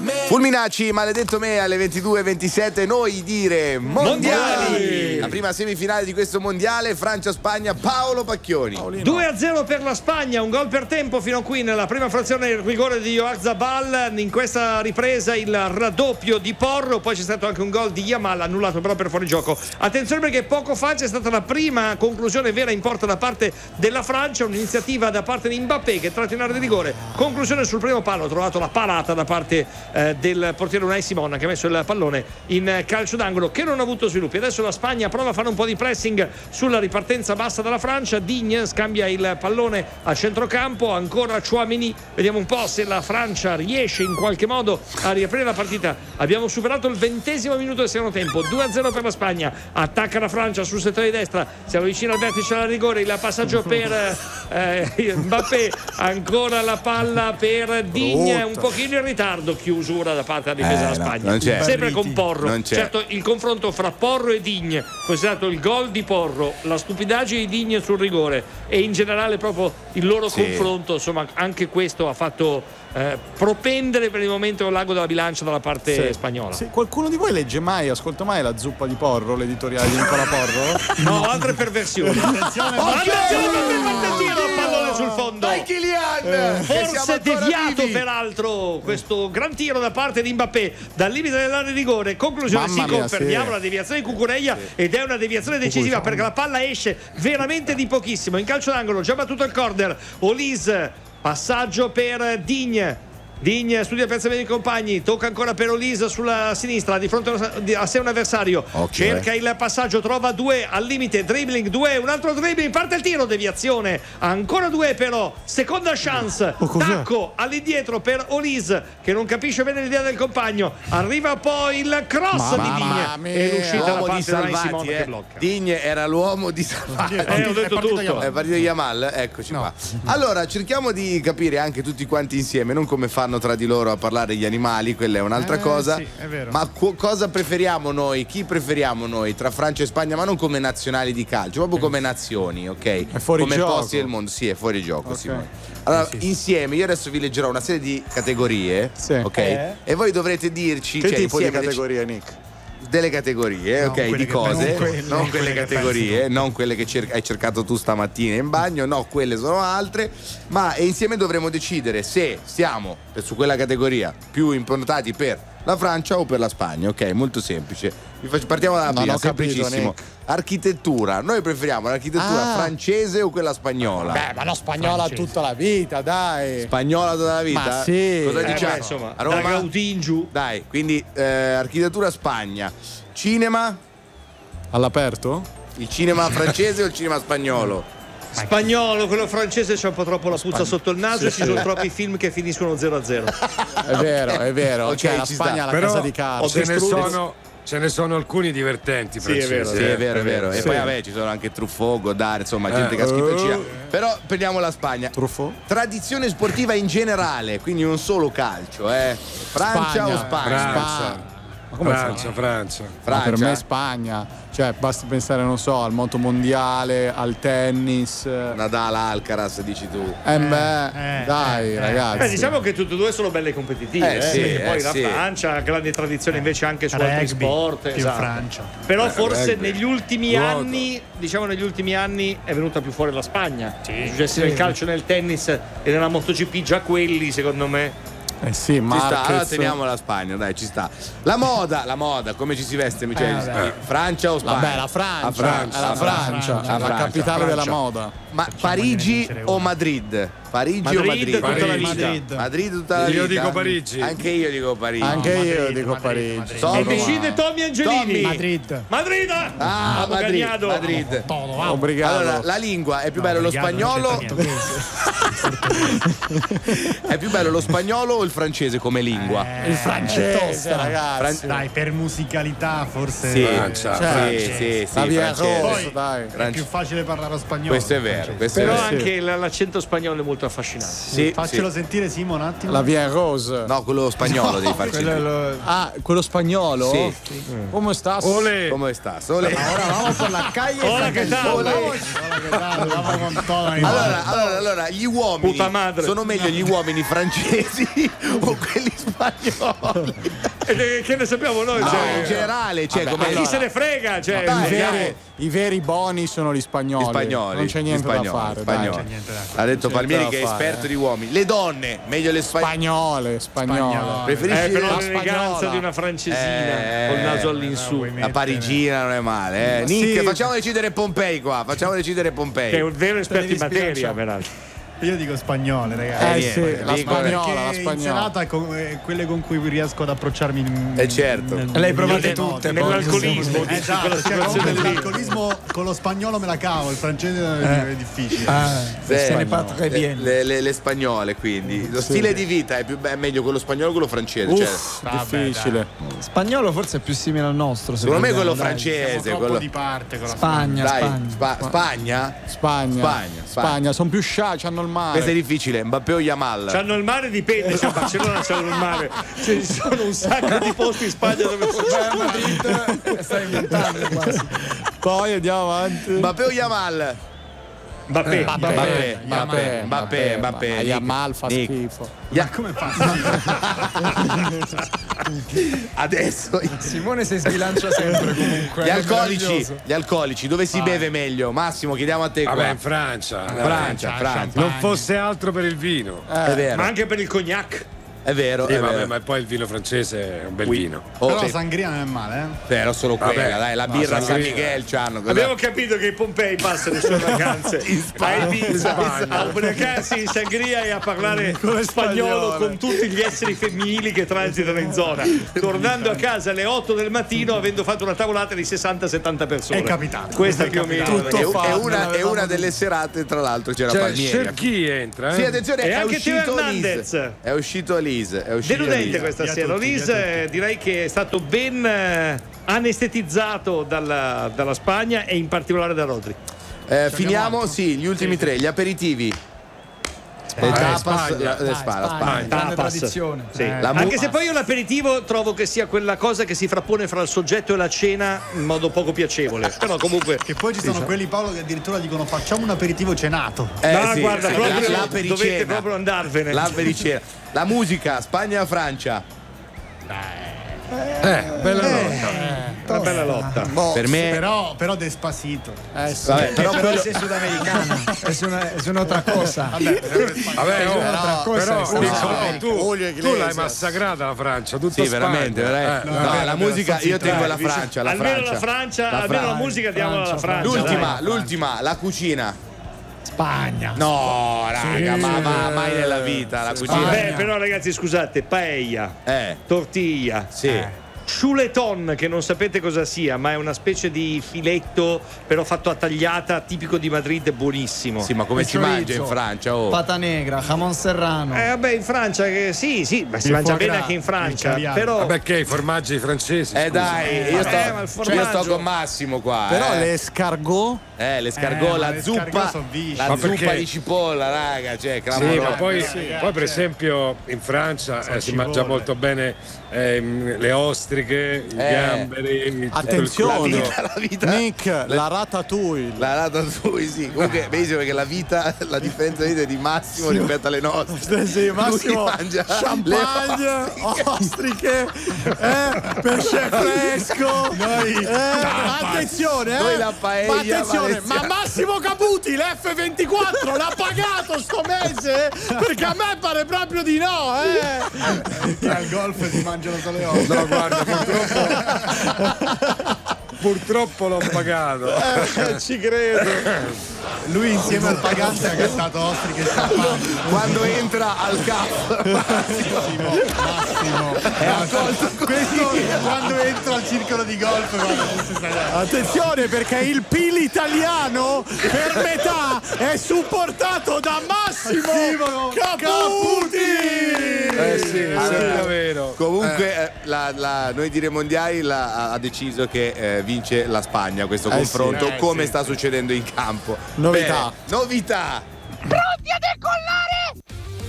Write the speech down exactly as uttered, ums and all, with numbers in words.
Fulminacci, maledetto me, alle ventidue e ventisette noi dire mondiali. mondiali. La prima semifinale di questo mondiale, Francia-Spagna, Paolo Pacchioni. Paolino. due a zero per la Spagna, un gol per tempo fino a qui nella prima frazione, il rigore di Oyarzabal. In questa ripresa il raddoppio di Porro, poi c'è stato anche un gol di Yamal annullato però per fuorigioco. Attenzione perché poco fa c'è stata la prima conclusione vera in porta da parte della Francia, un'iniziativa da parte di Mbappé che tratta in area di rigore, conclusione sul primo palo, ha trovato la parata da parte eh, del portiere Unai Simon che ha messo il pallone in calcio d'angolo che non ha avuto sviluppi. Adesso la Spagna prova a fare un po' di pressing sulla ripartenza bassa dalla Francia. Digne scambia il pallone a centrocampo, ancora Tchouaméni, vediamo un po' se la Francia riesce in qualche modo a riaprire la partita. Abbiamo superato il ventesimo minuto del secondo tempo, due a zero per la Spagna, attacca la Francia sul settore di destra, siamo vicini al vertice della rigore, il passaggio per eh, Mbappé, ancora la palla per Digne, un pochino in ritardo, chiusura da parte della difesa eh, della Spagna, no, sempre con Porro. Non c'è. Certo, il confronto fra Porro e Digne, considerato il gol di Porro, la stupidaggine di Digne sul rigore e in generale proprio il loro sì. confronto, insomma anche questo ha fatto eh, propendere per il momento l'ago della bilancia dalla parte sì. spagnola. Sì. Qualcuno di voi legge mai, ascolta mai la zuppa di Porro, l'editoriale di Nicola Porro? No, altre perversioni. Attenzione, attenzione, pallone sul fondo. Dai Kylian! Eh, forse deviato vivi. Peraltro questo gran tiro da parte di Mbappé dal limite dell'area di rigore. Conclusione, Mamma sì, mia, confermiamo sì. la deviazione di Cucurella sì. ed è una deviazione decisiva Cucurella. Perché la palla esce veramente di pochissimo. In calcio d'angolo, già battuto il corner. Olise, passaggio per Digne. Digne studia il piazzamento dei compagni, tocca ancora per Olise sulla sinistra, di fronte a sé un avversario, okay. cerca il passaggio, trova due al limite, dribbling, due, un altro dribbling, parte il tiro, deviazione, ancora due però, seconda chance, oh, tacco all'indietro per Olise che non capisce bene l'idea del compagno, arriva poi il cross Mamma di Digne mia. e l'uscita da parte di Salvati, eh. che blocca. Digne era l'uomo di Salvati. Eh, ho detto tutto. Yamal. È partito Yamal, eccoci no. qua. Allora, cerchiamo di capire anche tutti quanti insieme, non come fanno tra di loro a parlare degli animali, quella è un'altra eh, cosa, sì, è vero. ma co- cosa preferiamo noi? Chi preferiamo noi tra Francia e Spagna, ma non come nazionali di calcio, proprio come nazioni, ok? È fuori come gioco. posti del mondo, sì, è fuori gioco, okay. Simone. Allora, sì, sì. insieme io adesso vi leggerò una serie di categorie, sì. ok? Eh? E voi dovrete dirci che cioè, tipo di insieme categorie, Nick? delle categorie, non ok, di cose, non quelle, non quelle quelle categorie, non quelle che cer- hai cercato tu stamattina in bagno, no, quelle sono altre, ma insieme dovremo decidere se siamo su quella categoria più improntati per la Francia o per la Spagna, ok, molto semplice. Partiamo dalla prima, semplicissimo. Architettura, noi preferiamo l'architettura ah. francese o quella spagnola? Beh, ma no, spagnola francese. Tutta la vita, dai. Spagnola tutta la vita? Ma sì. Cosa eh, diciamo? beh, insomma, a Roma? Da Gaudì in giù. Dai, quindi eh, architettura Spagna. Cinema? All'aperto? Il cinema francese o il cinema spagnolo? Spagnolo, quello francese c'è un po' troppo la puzza Spagn- sotto il naso sì, e ci sì. sono troppi film che finiscono zero a zero. È vero, è vero. Okay, cioè, la Spagna è la casa di carta. Ce ne sono Ce ne sono alcuni divertenti, sì, è vero, sì, è vero, è vero. E sì. poi vabbè ci sono anche Truffaut, Godard, insomma, eh. gente che ha scritto il cinema. Però prendiamo la Spagna. Truffaut? Tradizione sportiva in generale, quindi non solo calcio, eh. Francia Spagna. o Spagna? Francia. Ma come Francia, Francia. Francia. Per me Spagna, cioè basti pensare, non so, al moto mondiale, al tennis. Nadal, Alcaraz, dici tu. Eh beh, eh, dai eh, ragazzi. Beh, diciamo che tutte e due sono belle competitive, eh, eh, sì, perché poi eh, la sì. Francia ha grandi tradizioni invece anche su Rugby, altri sport. Esatto. Francia. Però eh, forse rugby. negli ultimi Ruoto. anni, diciamo negli ultimi anni è venuta più fuori la Spagna. Sì, I successi sì. nel calcio, nel tennis e nella MotoGP, già quelli secondo me. Eh sì, ci Marquez. sta, allora teniamo la Spagna, dai, ci sta. La moda, la moda, come ci si veste? Cioè, eh, Francia o Spagna? Vabbè, la Francia, la Francia, la Francia, Francia, la, Francia, la capitale Francia. della moda. Ma Parigi o Madrid? Parigi Madrid, o Madrid? tutta la vita. Madrid. Madrid tutta la io vita. dico Parigi. Anche io dico Parigi. Anche no, io Madrid, dico Madrid, Parigi. Madrid. Madrid. E decide Tommy Angelini. Tommy. Madrid. Madrid. Ah, Madrid. Madrid. Obrigado. Allora, la lingua è più no, bello lo spagnolo. È più bello lo spagnolo o il francese come lingua? Eh, il francese, ragazzi. Fran- dai, per musicalità forse. Sì, Francia, cioè, Francia. sì, sì, sì, la via francese. Rosso, dai. È più facile parlare spagnolo. Questo è vero, questo Però è vero. anche sì. l'accento spagnolo è molto affascinante. Sì, Faccelo sì. sentire, Simo, un attimo. La via Rose. No, quello spagnolo no, devi farci. quello lo... Ah, quello spagnolo? Sì. sì. Come sta? Olè. Come sta? Sole. Ora vamos por la calle. Hola, che tal? Hola, che tal? Vamos con todo. Allora, allora, allora, gli uomini uomini Puta madre. sono meglio gli uomini francesi o quelli spagnoli? E che ne sappiamo noi? No, Cioè, in generale, cioè, Vabbè, come ma chi se ne frega? Cioè, I Dai, veri, i veri boni sono gli spagnoli. Gli spagnoli, non c'è niente gli spagnoli, da fare. spagnoli. Dai. C'è niente da Ha detto c'è Palmieri niente che è da fare, esperto eh. di uomini. Le donne, meglio le spagnole. Spagnole, spagnole. Spagnole. Preferisci Eh, però la l'eleganza spagnola. di una francesina Eh, col naso Ah, all'insù. vuoi La mettere- parigina non è male, eh. Ma Nick, sì. facciamo decidere Pompei qua, facciamo decidere Pompei. Che è un vero esperto devi in materia, sbilanciare. peraltro. Io dico spagnole, Eh, ragazzi. sì, niente, la dico- spagnola, la Perché in spagnola. serata è con- è quelle con cui riesco ad approcciarmi in, Eh, certo. nel- Le hai provate nelle tutte, note. poi. Nell'alcolismo, dici, Esatto, quella cioè, situazione comunque lì. l'alcolismo con lo spagnolo me la cavo, il francese è difficile. Ah, Sì, se ne parla che le, viene. le- le- le spagnole, quindi. Lo stile di vita è, più, è meglio quello spagnolo o quello francese? Cioè, Uff, Vabbè, difficile. Spagnolo forse è più simile al nostro. se secondo me vogliamo, quello dai. Siamo francese. troppo Quello... di parte con la Spagna, Dai, Spagna. Spa- Spagna? Spagna. Spagna, Spagna. sono più sciacci, hanno il mare. Questo è difficile. Mbappé o Yamal? C'hanno il mare, dipende, se a Barcellona c'hanno il mare. Ci sono un sacco di posti in Spagna dove si Stai inventando quasi. Poi andiamo avanti. Mbappé o Yamal? Mbappé. Mbappé, Mbappé, Mbappé, Mbappé, Mbappé. Ma Nick, Yamal fa Nick. schifo. Ya- come fa? Adesso Simone si sbilancia sempre comunque. gli è alcolici, meraviglioso. gli alcolici, dove si beve meglio? Massimo, chiediamo a te qua. Vabbè, in Francia. Francia, Francia. Non fosse altro per il vino. È vero, Ma anche per il cognac. è vero, Sì, è vabbè, vero. ma poi il vino francese è un bel vino. Oh, Però sì. la sangria non è male, eh? Però solo quella, Vabbè, dai, la ma birra San sangria. Miguel c'hanno. cos'è? Abbiamo capito che i Pompei passano le sue vacanze a Ibiza, a ubriacarsi in sangria e a parlare spagnolo spagnole. con tutti gli esseri femminili che transitano in zona, tornando a casa alle otto del mattino avendo fatto una tavolata di sessanta settanta persone. È capitato. Questa È più o meno. capitato. è, Tutto è fatto, una, è l'avevamo una delle serate, tra l'altro, c'era Cioè, Palmieri. Cherki entra, eh? Sì, attenzione, E è anche Teo uscito Hernandez. Lise. È uscito Lise. È uscito Deludente Lise. questa Via sera. tutti, Olis via eh, direi che è stato ben eh, anestetizzato dalla, dalla Spagna e in particolare da Rodri. Eh, finiamo, sì, gli ultimi tre, gli aperitivi. Le tapas, Spagna. la, le spa- la Spagna. Grande Tapas. tradizione. Sì. Eh, La mu- Anche se poi io l'aperitivo trovo che sia quella cosa che si frappone fra il soggetto e la cena in modo poco piacevole. Però comunque. Che poi ci sono quelli, Paolo, che addirittura dicono facciamo un aperitivo cenato. Eh, no, sì, guarda, sì, proprio la- l'apericena. dovete proprio andarvene. L'apericena. La musica, Spagna-Francia. Eh, bella lotta. Una bella lotta. Per me. Però, però Despacito. Eh, sì. Vabbè, però Però quello- sei sudamericana, è su una, è su un'altra cosa. Vabbè, oh, un'altra cosa però, è stata- Nicola, tu, Julio tu Iglesias. l'hai massacrata la Francia, tutta Sì, Spagna. veramente, veramente. Eh, No, vabbè, la vabbè, musica, sto io zitto, tengo eh, la Francia. La almeno Francia. la Francia, La almeno la Francia. musica diamo alla Francia, Francia. L'ultima, dai. l'ultima, la cucina. Spagna. No, raga, ma, ma mai nella vita la cucina. Beh, però ragazzi, scusate, paella, Eh, tortiglia, sì. chuleton, che non sapete cosa sia, ma è una specie di filetto però fatto a tagliata, tipico di Madrid, buonissimo. Sì, ma come Il si mangia in chorizo, Francia? Oh. Pata negra, jamon serrano. Eh, vabbè, in Francia che sì, sì, ma si Il mangia foie bene gras, anche in il Francia, caviale. però Vabbè, che i formaggi francesi. Eh scusa. dai, io vabbè, sto, ma il io formaggio- sto con Massimo qua. Però eh. le escargot Eh, l'escargot, Eh, ma la l'escargot zuppa, son visci. la Ma zuppa perché? di cipolla, raga, cioè, Sì, clamoroso. ma poi, sì, poi eh, per esempio in Francia Sono eh, si cipolle. mangia molto bene ehm, le ostriche, i Eh. gamberi, il- Attenzione, La vita, la vita. Nick, la ratatouille. La ratatouille, sì. Comunque, benissimo perché la vita, la differenza di vita è di Massimo rispetto alle nostre. Sì, Massimo, Lui mangia champagne, le ostriche, eh, pesce fresco. Noi, attenzione, eh. Noi la paella ma attenzione, valenziana. ma Massimo Caputi l'F ventiquattro l'ha pagato sto mese? Perché a me pare proprio di no, eh. Che al golf si mangiano solo le ossa. No, guarda, purtroppo, purtroppo l'ho pagato. Eh, ci credo. Lui insieme al pagante ha cantato ostriche e champagne. Quando entra al capo. Massimo, Massimo. È accolto questo quando entra al circolo di golf. Guarda, non si sa. Attenzione perché il P I L italiano per metà è supportato da Massimo Caputi. Eh sì, è Allora, sempre vero. Comunque, eh, la, la, noi di Re Mondiali la- ha, ha deciso che eh, vince la Spagna questo Eh confronto, sì, eh come sì. sta succedendo in campo. Novità. Bene, novità. Pronti a decollare?